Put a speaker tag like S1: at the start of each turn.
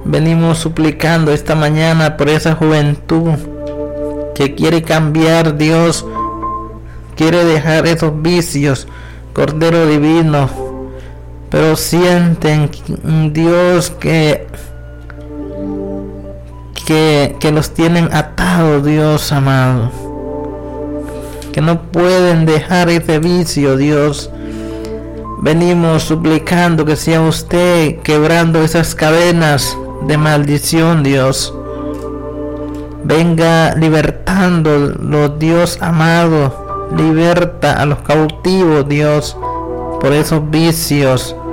S1: Venimos suplicando esta mañana por esa juventud que quiere cambiar, Dios, quiere dejar esos vicios, Cordero Divino, pero sienten, Dios, que los tienen atados, Dios amado, que no pueden dejar ese vicio, Dios. Venimos suplicando que sea usted quebrando esas cadenas de maldición, Dios. Venga libertándolo, Dios amado. Liberta a los cautivos, Dios, por esos vicios.